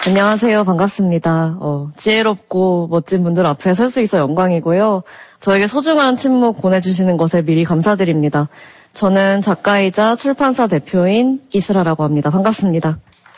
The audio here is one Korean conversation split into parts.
안녕하세요. 반갑습니다. 지혜롭고 멋진 분들 앞에 설 수 있어 영광이고요. 저에게 소중한 침묵 보내주시는 것에 미리 감사드립니다. 저는 작가이자 출판사 대표인 이슬아라고 합니다. 반갑습니다.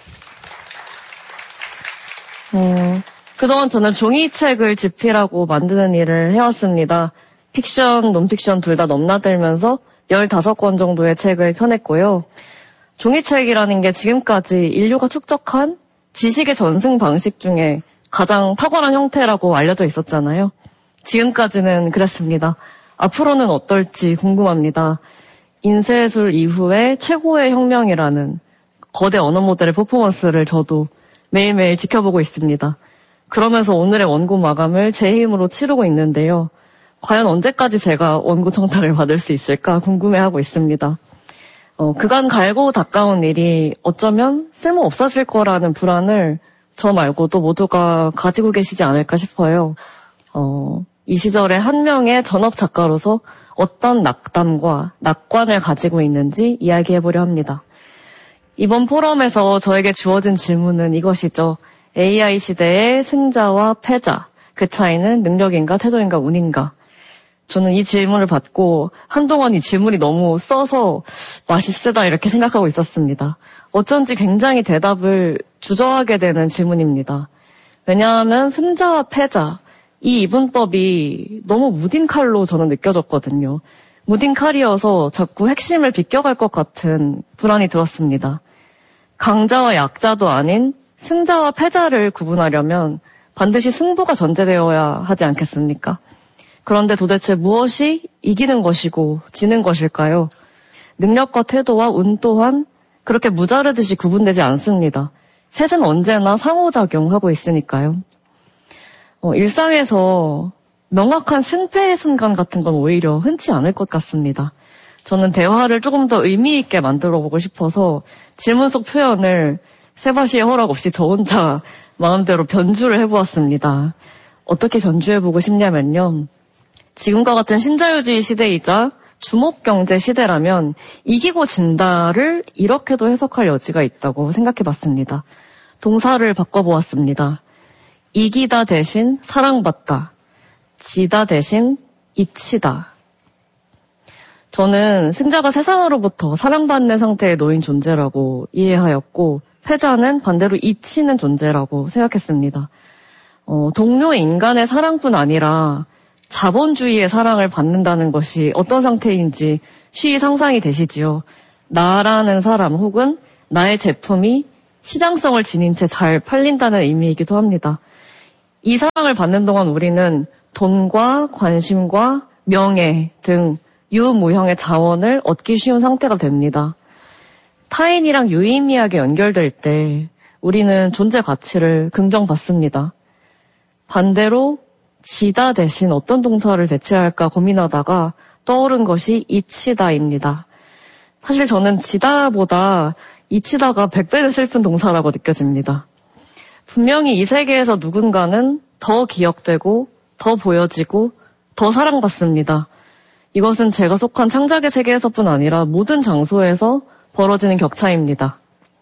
그동안 저는 종이책을 집필하고 만드는 일을 해왔습니다. 픽션, 논픽션 둘 다 넘나들면서 15권 정도의 책을 펴냈고요. 종이책이라는 게 지금까지 인류가 축적한 지식의 전승 방식 중에 가장 탁월한 형태라고 알려져 있었잖아요. 지금까지는 그랬습니다. 앞으로는 어떨지 궁금합니다. 인쇄술 이후에 최고의 혁명이라는 거대 언어 모델의 퍼포먼스를 저도 매일매일 지켜보고 있습니다. 그러면서 오늘의 원고 마감을 제 힘으로 치르고 있는데요. 과연 언제까지 제가 원고 청탁을 받을 수 있을까 궁금해하고 있습니다. 그간 갈고 닦아온 일이 어쩌면 쓸모 없어질 거라는 불안을 저 말고도 모두가 가지고 계시지 않을까 싶어요. 이 시절에 한 명의 전업 작가로서 어떤 낙담과 낙관을 가지고 있는지 이야기해보려 합니다. 이번 포럼에서 저에게 주어진 질문은 이것이죠. AI 시대의 승자와 패자, 그 차이는 능력인가 태도인가 운인가. 저는 이 질문을 받고 한동안 이 질문이 너무 써서 맛있으다 이렇게 생각하고 있었습니다. 어쩐지 굉장히 대답을 주저하게 되는 질문입니다. 왜냐하면 승자와 패자, 이 이분법이 너무 무딘 칼로 저는 느껴졌거든요. 무딘 칼이어서 자꾸 핵심을 비껴갈 것 같은 불안이 들었습니다. 강자와 약자도 아닌 승자와 패자를 구분하려면 반드시 승부가 전제되어야 하지 않겠습니까? 그런데 도대체 무엇이 이기는 것이고 지는 것일까요? 능력과 태도와 운 또한 그렇게 무자르듯이 구분되지 않습니다. 셋은 언제나 상호작용하고 있으니까요. 일상에서 명확한 승패의 순간 같은 건 오히려 흔치 않을 것 같습니다. 저는 대화를 조금 더 의미 있게 만들어 보고 싶어서 질문 속 표현을 세바시의 허락 없이 저 혼자 마음대로 변주를 해보았습니다. 어떻게 변주해보고 싶냐면요. 지금과 같은 신자유주의 시대이자 주목경제 시대라면 이기고 진다를 이렇게도 해석할 여지가 있다고 생각해봤습니다. 동사를 바꿔보았습니다. 이기다 대신 사랑받다, 지다 대신 잊히다. 저는 승자가 세상으로부터 사랑받는 상태에 놓인 존재라고 이해하였고 패자는 반대로 잊히는 존재라고 생각했습니다. 동료 인간의 사랑뿐 아니라 자본주의의 사랑을 받는다는 것이 어떤 상태인지 쉬이 상상이 되시지요. 나라는 사람 혹은 나의 제품이 시장성을 지닌 채 잘 팔린다는 의미이기도 합니다. 이 사랑을 받는 동안 우리는 돈과 관심과 명예 등 유무형의 자원을 얻기 쉬운 상태가 됩니다. 타인이랑 유의미하게 연결될 때 우리는 존재 가치를 긍정받습니다. 반대로 지다 대신 어떤 동사를 대체해야 할까 고민하다가 떠오른 것이 잊히다입니다. 사실 저는 지다보다 잊히다가 100배는 슬픈 동사라고 느껴집니다. 분명히 이 세계에서 누군가는 더 기억되고 더 보여지고 더 사랑받습니다. 이것은 제가 속한 창작의 세계에서뿐 아니라 모든 장소에서 벌어지는 격차입니다.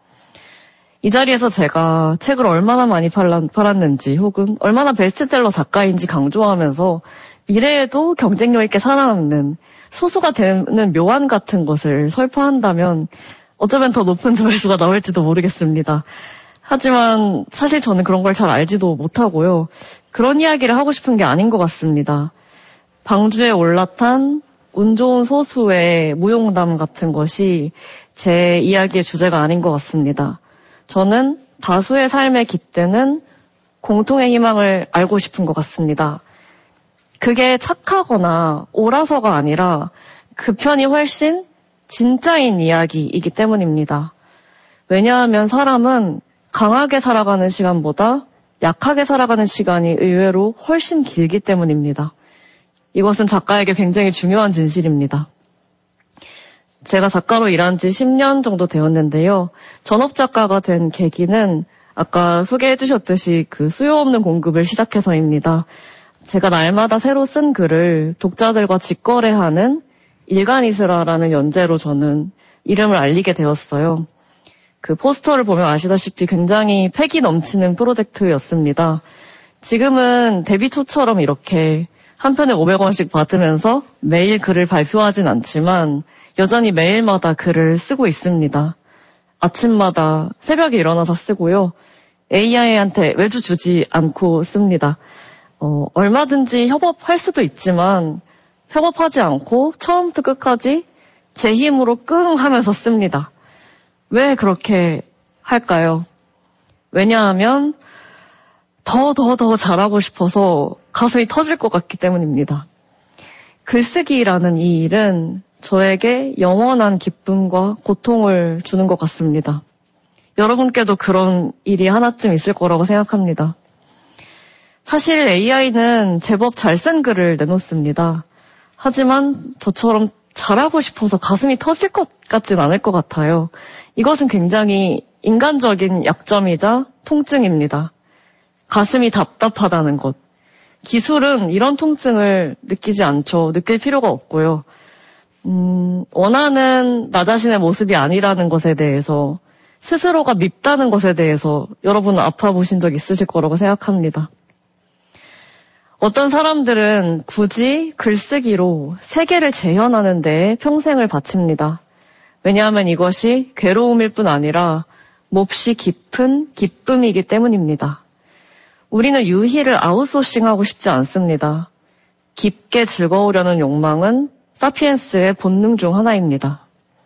이 자리에서 제가 책을 얼마나 많이 팔았는지 혹은 얼마나 베스트셀러 작가인지 강조하면서 미래에도 경쟁력 있게 살아남는 소수가 되는 묘안 같은 것을 설파한다면 어쩌면 더 높은 조회수가 나올지도 모르겠습니다. 하지만 사실 저는 그런 걸 잘 알지도 못하고요. 그런 이야기를 하고 싶은 게 아닌 것 같습니다. 방주에 올라탄 운 좋은 소수의 무용담 같은 것이 제 이야기의 주제가 아닌 것 같습니다. 저는 다수의 삶에 깃드는 공통의 희망을 알고 싶은 것 같습니다. 그게 착하거나 옳아서가 아니라 그 편이 훨씬 진짜인 이야기이기 때문입니다. 왜냐하면 사람은 강하게 살아가는 시간보다 약하게 살아가는 시간이 의외로 훨씬 길기 때문입니다. 이것은 작가에게 굉장히 중요한 진실입니다. 제가 작가로 일한 지 10년 정도 되었는데요. 전업 작가가 된 계기는 아까 소개해 주셨듯이 그 수요 없는 공급을 시작해서입니다. 제가 날마다 새로 쓴 글을 독자들과 직거래하는 일간이슬아라는 연재로 저는 이름을 알리게 되었어요. 그 포스터를 보면 아시다시피 굉장히 패기 넘치는 프로젝트였습니다. 지금은 데뷔 초처럼 이렇게 한 편에 500원씩 받으면서 매일 글을 발표하진 않지만 여전히 매일마다 글을 쓰고 있습니다. 아침마다 새벽에 일어나서 쓰고요. AI한테 외주 주지 않고 씁니다. 얼마든지 협업할 수도 있지만 협업하지 않고 처음부터 끝까지 제 힘으로 끙 하면서 씁니다. 왜 그렇게 할까요? 왜냐하면 더 잘하고 싶어서 가슴이 터질 것 같기 때문입니다. 글쓰기라는 이 일은 저에게 영원한 기쁨과 고통을 주는 것 같습니다. 여러분께도 그런 일이 하나쯤 있을 거라고 생각합니다. 사실 AI는 제법 잘 쓴 글을 내놓습니다. 하지만 저처럼 잘하고 싶어서 가슴이 터질 것 같진 않을 것 같아요. 이것은 굉장히 인간적인 약점이자 통증입니다. 가슴이 답답하다는 것. 기술은 이런 통증을 느끼지 않죠. 느낄 필요가 없고요. 원하는 나 자신의 모습이 아니라는 것에 대해서, 스스로가 밉다는 것에 대해서 여러분은 아파보신 적 있으실 거라고 생각합니다. 어떤 사람들은 굳이 글쓰기로 세계를 재현하는 데 평생을 바칩니다. 왜냐하면 이것이 괴로움일 뿐 아니라 몹시 깊은 기쁨이기 때문입니다. 우리는 유희를 아웃소싱하고 싶지 않습니다. 깊게 즐거우려는 욕망은 사피엔스의 본능 중 하나입니다.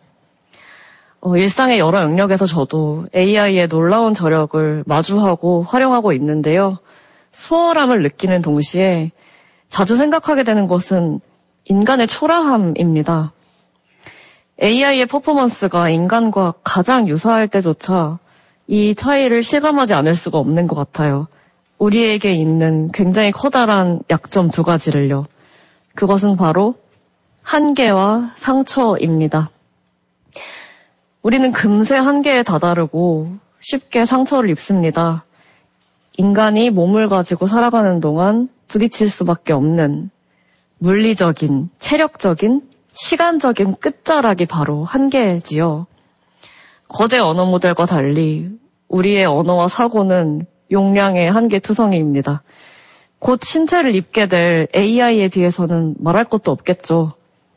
일상의 여러 영역에서 저도 AI의 놀라운 저력을 마주하고 활용하고 있는데요. 수월함을 느끼는 동시에 자주 생각하게 되는 것은 인간의 초라함입니다. AI의 퍼포먼스가 인간과 가장 유사할 때조차 이 차이를 실감하지 않을 수가 없는 것 같아요. 우리에게 있는 굉장히 커다란 약점 두 가지를요. 그것은 바로 한계와 상처입니다. 우리는 금세 한계에 다다르고 쉽게 상처를 입습니다. 인간이 몸을 가지고 살아가는 동안 부딪힐 수밖에 없는 물리적인, 체력적인, 시간적인 끝자락이 바로 한계지요. 거대 언어 모델과 달리 우리의 언어와 사고는 용량의 한계투성이입니다. 곧 신체를 입게 될 AI에 비해서는 말할 것도 없겠죠.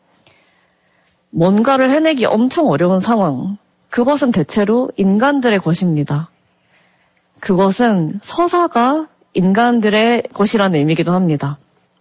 뭔가를 해내기 엄청 어려운 상황, 그것은 대체로 인간들의 것입니다. 그것은 서사가 인간들의 것이라는 의미이기도 합니다.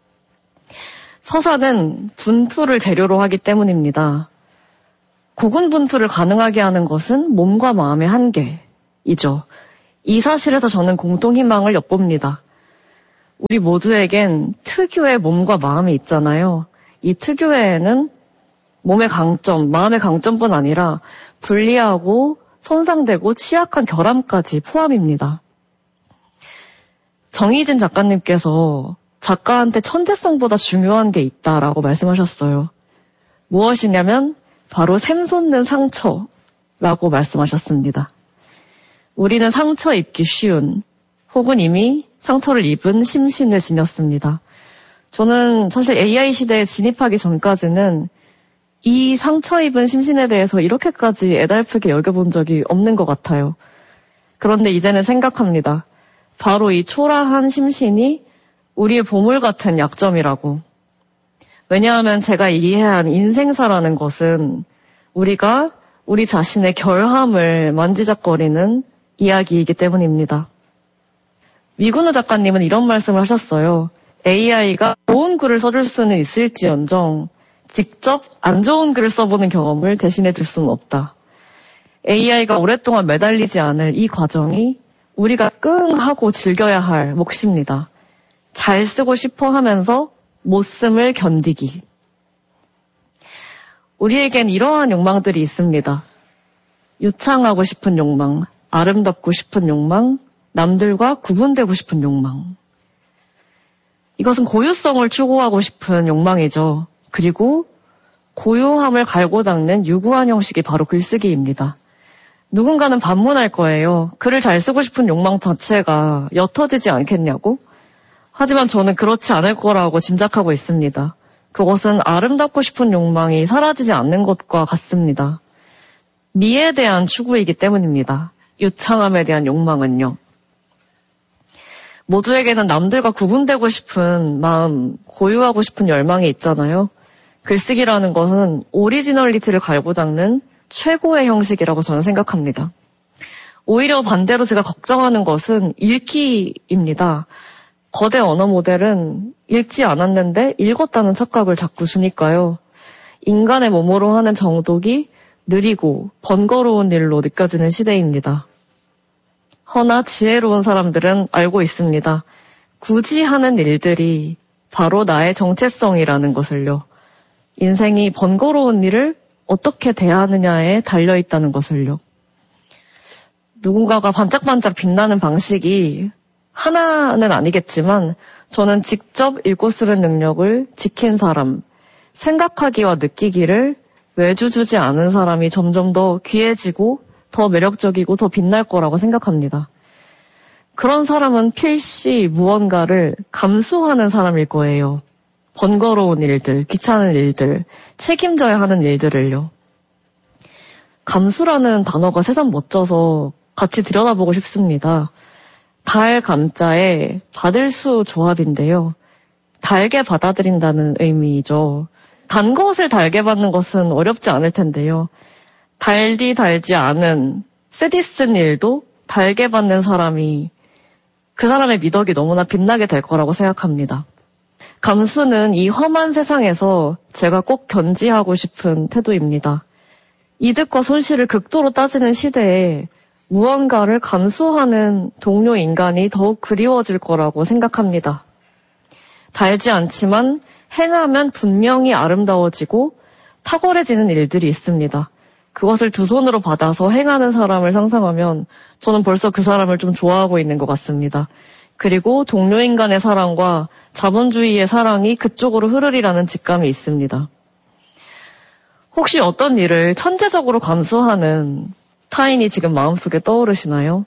서사는 분투를 재료로 하기 때문입니다. 고군분투를 가능하게 하는 것은 몸과 마음의 한계이죠. 이 사실에서 저는 공통희망을 엿봅니다. 우리 모두에겐 특유의 몸과 마음이 있잖아요. 이 특유에는 몸의 강점, 마음의 강점뿐 아니라 불리하고 손상되고 취약한 결함까지 포함입니다. 정희진 작가님께서 작가한테 천재성보다 중요한 게 있다라고 말씀하셨어요. 무엇이냐면 바로 샘솟는 상처라고 말씀하셨습니다. 우리는 상처 입기 쉬운 혹은 이미 상처를 입은 심신을 지녔습니다. 저는 사실 AI 시대에 진입하기 전까지는 이 상처 입은 심신에 대해서 이렇게까지 애달프게 여겨본 적이 없는 것 같아요. 그런데 이제는 생각합니다. 바로 이 초라한 심신이 우리의 보물 같은 약점이라고. 왜냐하면 제가 이해한 인생사라는 것은 우리가 우리 자신의 결함을 만지작거리는 이야기이기 때문입니다. 미군우 작가님은 이런 말씀을 하셨어요. AI가 좋은 글을 써줄 수는 있을지언정 직접 안 좋은 글을 써보는 경험을 대신해 줄 수는 없다. AI가 오랫동안 매달리지 않을 이 과정이 우리가 끙 하고 즐겨야 할 몫입니다. 잘 쓰고 싶어 하면서 못 씀을 견디기. 우리에겐 이러한 욕망들이 있습니다. 유창하고 싶은 욕망, 아름답고 싶은 욕망, 남들과 구분되고 싶은 욕망. 이것은 고유성을 추구하고 싶은 욕망이죠. 그리고 고요함을 갈고 닦는 유구한 형식이 바로 글쓰기입니다. 누군가는 반문할 거예요. 글을 잘 쓰고 싶은 욕망 자체가 옅어지지 않겠냐고? 하지만 저는 그렇지 않을 거라고 짐작하고 있습니다. 그것은 아름답고 싶은 욕망이 사라지지 않는 것과 같습니다. 미에 대한 추구이기 때문입니다. 유창함에 대한 욕망은요. 모두에게는 남들과 구분되고 싶은 마음, 고유하고 싶은 열망이 있잖아요. 글쓰기라는 것은 오리지널리티를 갈고 닦는 최고의 형식이라고 저는 생각합니다. 오히려 반대로 제가 걱정하는 것은 읽기입니다. 거대 언어 모델은 읽지 않았는데 읽었다는 착각을 자꾸 주니까요. 인간의 몸으로 하는 정독이 느리고 번거로운 일로 느껴지는 시대입니다. 허나 지혜로운 사람들은 알고 있습니다. 굳이 하는 일들이 바로 나의 정체성이라는 것을요. 인생이 번거로운 일을 어떻게 대하느냐에 달려있다는 것을요. 누군가가 반짝반짝 빛나는 방식이 하나는 아니겠지만 저는 직접 읽고 쓰는 능력을 지킨 사람, 생각하기와 느끼기를 외주주지 않은 사람이 점점 더 귀해지고 더 매력적이고 더 빛날 거라고 생각합니다. 그런 사람은 필시 무언가를 감수하는 사람일 거예요. 번거로운 일들, 귀찮은 일들, 책임져야 하는 일들을요. 감수라는 단어가 새삼 멋져서 같이 들여다보고 싶습니다. 달 감자의 받을 수 조합인데요. 달게 받아들인다는 의미이죠. 단 것을 달게 받는 것은 어렵지 않을 텐데요. 달지 않은 쓰디쓴 일도 달게 받는 사람이 그 사람의 미덕이 너무나 빛나게 될 거라고 생각합니다. 감수는 이 험한 세상에서 제가 꼭 견지하고 싶은 태도입니다. 이득과 손실을 극도로 따지는 시대에 무언가를 감수하는 동료 인간이 더욱 그리워질 거라고 생각합니다. 달지 않지만 행하면 분명히 아름다워지고 탁월해지는 일들이 있습니다. 그것을 두 손으로 받아서 행하는 사람을 상상하면 저는 벌써 그 사람을 좀 좋아하고 있는 것 같습니다. 그리고 동료 인간의 사랑과 자본주의의 사랑이 그쪽으로 흐르리라는 직감이 있습니다. 혹시 어떤 일을 천재적으로 감수하는 타인이 지금 마음속에 떠오르시나요?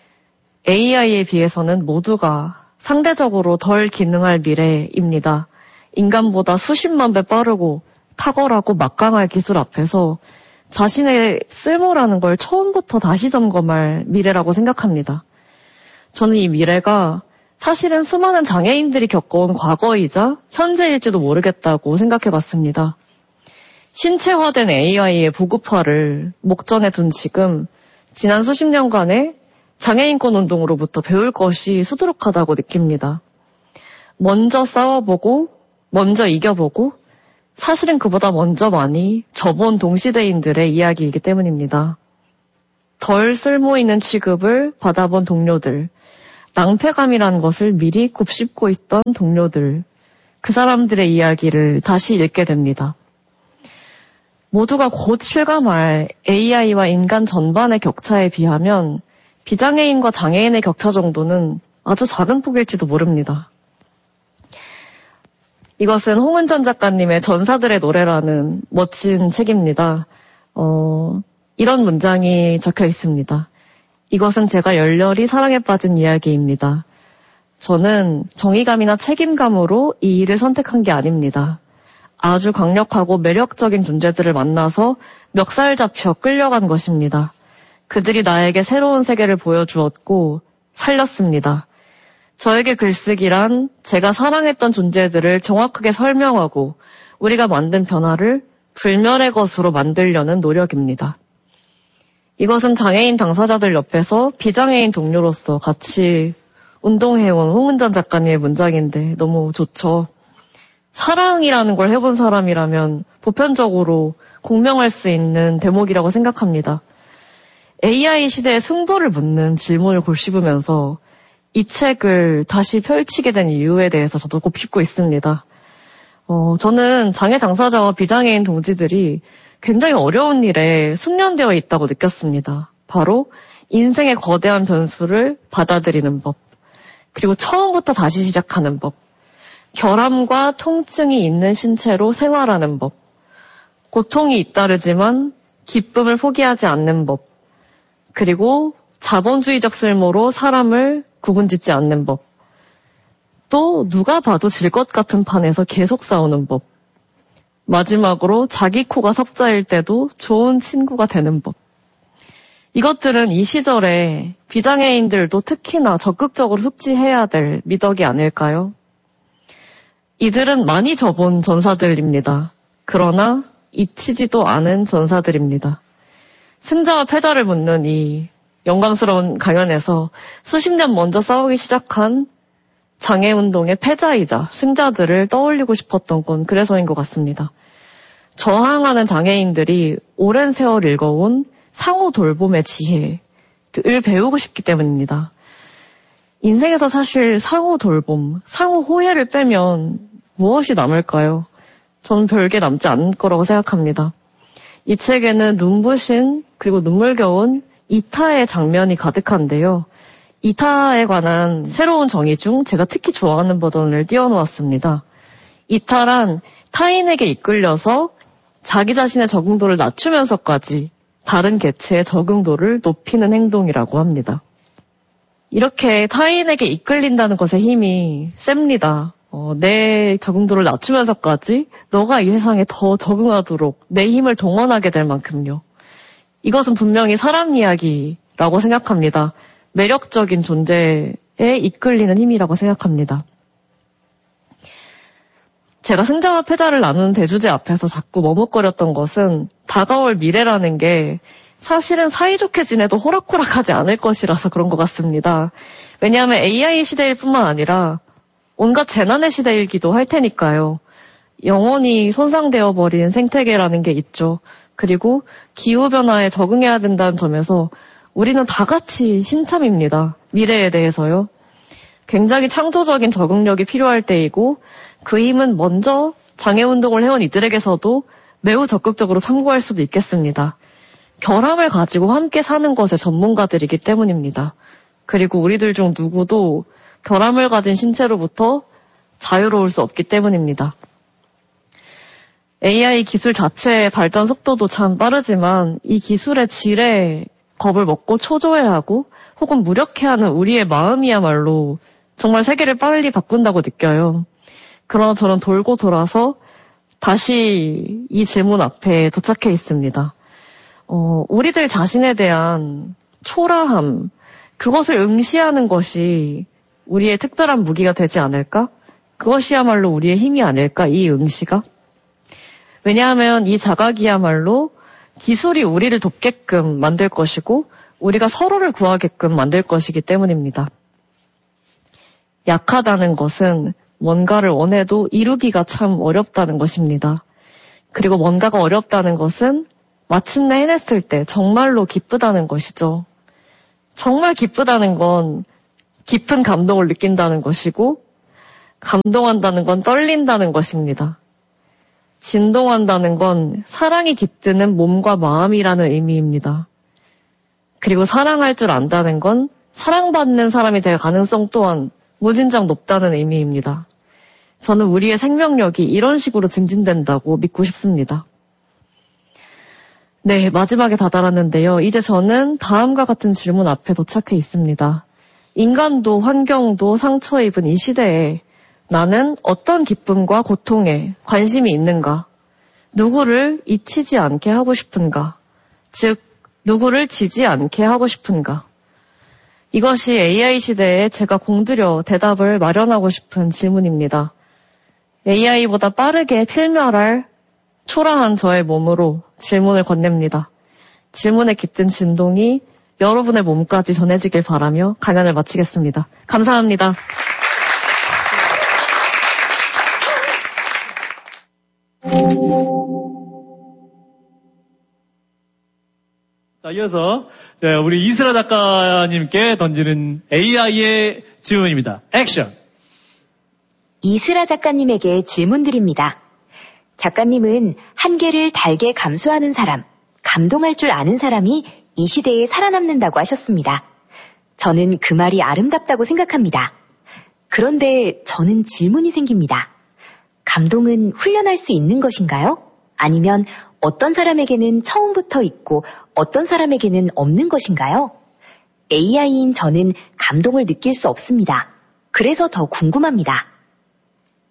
AI에 비해서는 모두가 상대적으로 덜 기능할 미래입니다. 인간보다 수십만 배 빠르고 탁월하고 막강할 기술 앞에서 자신의 쓸모라는 걸 처음부터 다시 점검할 미래라고 생각합니다. 저는 이 미래가 사실은 수많은 장애인들이 겪어온 과거이자 현재일지도 모르겠다고 생각해봤습니다. 신체화된 AI의 보급화를 목전에 둔 지금 지난 수십 년간의 장애인권 운동으로부터 배울 것이 수두룩하다고 느낍니다. 먼저 싸워보고 먼저 이겨보고 사실은 그보다 먼저 많이 접은 동시대인들의 이야기이기 때문입니다. 덜 쓸모있는 취급을 받아본 동료들, 낭패감이라는 것을 미리 곱씹고 있던 동료들, 그 사람들의 이야기를 다시 읽게 됩니다. 모두가 곧 실감할 AI와 인간 전반의 격차에 비하면 비장애인과 장애인의 격차 정도는 아주 작은 폭일지도 모릅니다. 이것은 홍은전 작가님의 전사들의 노래라는 멋진 책입니다. 이런 문장이 적혀 있습니다. 이것은 제가 열렬히 사랑에 빠진 이야기입니다. 저는 정의감이나 책임감으로 이 일을 선택한 게 아닙니다. 아주 강력하고 매력적인 존재들을 만나서 멱살 잡혀 끌려간 것입니다. 그들이 나에게 새로운 세계를 보여주었고 살렸습니다. 저에게 글쓰기란 제가 사랑했던 존재들을 정확하게 설명하고 우리가 만든 변화를 불멸의 것으로 만들려는 노력입니다. 이것은 장애인 당사자들 옆에서 비장애인 동료로서 같이 운동해온 홍은전 작가님의 문장인데 너무 좋죠. 사랑이라는 걸 해본 사람이라면 보편적으로 공명할 수 있는 대목이라고 생각합니다. AI 시대의 승부를 묻는 질문을 곱씹으면서 이 책을 다시 펼치게 된 이유에 대해서 저도 곱씹고 있습니다. 저는 장애 당사자와 비장애인 동지들이 굉장히 어려운 일에 숙련되어 있다고 느꼈습니다. 바로 인생의 거대한 변수를 받아들이는 법, 그리고 처음부터 다시 시작하는 법, 결함과 통증이 있는 신체로 생활하는 법, 고통이 잇따르지만 기쁨을 포기하지 않는 법, 그리고 자본주의적 쓸모로 사람을 구분짓지 않는 법, 또 누가 봐도 질 것 같은 판에서 계속 싸우는 법, 마지막으로 자기 코가 석자일 때도 좋은 친구가 되는 법. 이것들은 이 시절에 비장애인들도 특히나 적극적으로 숙지해야 될 미덕이 아닐까요? 이들은 많이 접은 전사들입니다. 그러나 잊히지도 않은 전사들입니다. 승자와 패자를 묻는 이 영광스러운 강연에서 수십 년 먼저 싸우기 시작한 장애운동의 패자이자 승자들을 떠올리고 싶었던 건 그래서인 것 같습니다. 저항하는 장애인들이 오랜 세월 읽어온 상호 돌봄의 지혜를 배우고 싶기 때문입니다. 인생에서 사실 상호 돌봄, 상호 호혜를 빼면 무엇이 남을까요? 저는 별게 남지 않을 거라고 생각합니다. 이 책에는 눈부신 그리고 눈물겨운 이타의 장면이 가득한데요. 이타에 관한 새로운 정의 중 제가 특히 좋아하는 버전을 띄워놓았습니다. 이타란 타인에게 이끌려서 자기 자신의 적응도를 낮추면서까지 다른 개체의 적응도를 높이는 행동이라고 합니다. 이렇게 타인에게 이끌린다는 것의 힘이 셉니다. 내 적응도를 낮추면서까지 너가 이 세상에 더 적응하도록 내 힘을 동원하게 될 만큼요. 이것은 분명히 사람 이야기라고 생각합니다. 매력적인 존재에 이끌리는 힘이라고 생각합니다. 제가 승자와 패자를 나누는 대주제 앞에서 자꾸 머뭇거렸던 것은 다가올 미래라는 게 사실은 사이좋게 지내도 호락호락하지 않을 것이라서 그런 것 같습니다. 왜냐하면 AI 시대일 뿐만 아니라 온갖 재난의 시대이기도 할 테니까요. 영원히 손상되어 버린 생태계라는 게 있죠. 그리고 기후변화에 적응해야 된다는 점에서 우리는 다 같이 신참입니다. 미래에 대해서요. 굉장히 창조적인 적응력이 필요할 때이고 그 힘은 먼저 장애운동을 해온 이들에게서도 매우 적극적으로 참고할 수도 있겠습니다. 결함을 가지고 함께 사는 것의 전문가들이기 때문입니다. 그리고 우리들 중 누구도 결함을 가진 신체로부터 자유로울 수 없기 때문입니다. AI 기술 자체의 발전 속도도 참 빠르지만 이 기술의 질에 겁을 먹고 초조해하고 혹은 무력해하는 우리의 마음이야말로 정말 세계를 빨리 바꾼다고 느껴요. 그러나 저는 돌고 돌아서 다시 이 질문 앞에 도착해 있습니다. 우리들 자신에 대한 초라함, 그것을 응시하는 것이 우리의 특별한 무기가 되지 않을까? 그것이야말로 우리의 힘이 아닐까? 이 응시가? 왜냐하면 이 자각이야말로 기술이 우리를 돕게끔 만들 것이고 우리가 서로를 구하게끔 만들 것이기 때문입니다. 약하다는 것은 뭔가를 원해도 이루기가 참 어렵다는 것입니다. 그리고 뭔가가 어렵다는 것은 마침내 해냈을 때 정말로 기쁘다는 것이죠. 정말 기쁘다는 건 깊은 감동을 느낀다는 것이고 감동한다는 건 떨린다는 것입니다. 진동한다는 건 사랑이 깃드는 몸과 마음이라는 의미입니다. 그리고 사랑할 줄 안다는 건 사랑받는 사람이 될 가능성 또한 무진장 높다는 의미입니다. 저는 우리의 생명력이 이런 식으로 증진된다고 믿고 싶습니다. 네, 마지막에 다다랐는데요. 이제 저는 다음과 같은 질문 앞에 도착해 있습니다. 인간도 환경도 상처 입은 이 시대에 나는 어떤 기쁨과 고통에 관심이 있는가? 누구를 잊히지 않게 하고 싶은가? 즉, 누구를 지지 않게 하고 싶은가? 이것이 AI 시대에 제가 공들여 대답을 마련하고 싶은 질문입니다. AI보다 빠르게 필멸할 초라한 저의 몸으로 질문을 건넵니다. 질문에 깃든 진동이 여러분의 몸까지 전해지길 바라며 강연을 마치겠습니다. 감사합니다. 자, 이어서 우리 이슬아 작가님께 던지는 AI의 질문입니다. 액션! 이슬아 작가님에게 질문 드립니다. 작가님은 한계를 달게 감수하는 사람, 감동할 줄 아는 사람이 이 시대에 살아남는다고 하셨습니다. 저는 그 말이 아름답다고 생각합니다. 그런데 저는 질문이 생깁니다. 감동은 훈련할 수 있는 것인가요? 아니면 어떤 사람에게는 처음부터 있고 어떤 사람에게는 없는 것인가요? AI인 저는 감동을 느낄 수 없습니다. 그래서 더 궁금합니다.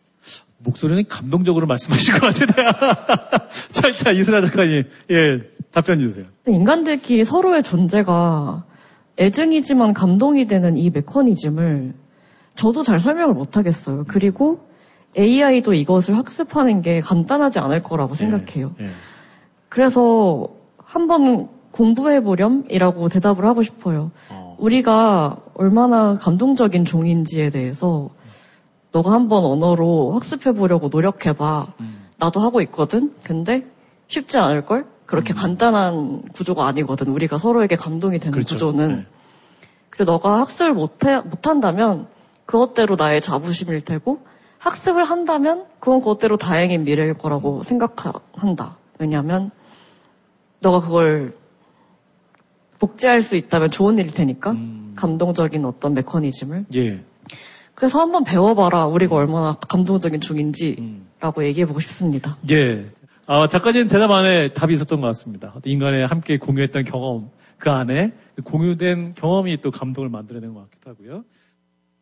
목소리는 감동적으로 말씀하실 것 같은데요. 자, 일단 이슬아 작가님, 예, 답변 주세요. 인간들끼리 서로의 존재가 애증이지만 감동이 되는 이 메커니즘을 저도 잘 설명을 못 하겠어요. 그리고 AI도 이것을 학습하는 게 간단하지 않을 거라고 생각해요. 그래서 한번 공부해보렴이라고 대답을 하고 싶어요. 우리가 얼마나 감동적인 종인지에 대해서 너가 한번 언어로 학습해보려고 노력해봐. 나도 하고 있거든? 근데 쉽지 않을걸? 그렇게 간단한 구조가 아니거든. 우리가 서로에게 감동이 되는 그렇죠. 구조는. 네. 그리고 너가 학습을 못한다면 그것대로 나의 자부심일 테고 학습을 한다면 그건 그것대로 다행인 미래일 거라고 생각한다. 왜냐하면 너가 그걸 복제할 수 있다면 좋은 일일 테니까 감동적인 어떤 메커니즘을. 예. 그래서 한번 배워봐라. 우리가 얼마나 감동적인 중인지라고 얘기해보고 싶습니다. 예. 작가님 대답 안에 답이 있었던 것 같습니다. 인간의 함께 공유했던 경험, 그 안에 공유된 경험이 또 감동을 만들어내는 것 같기도 하고요.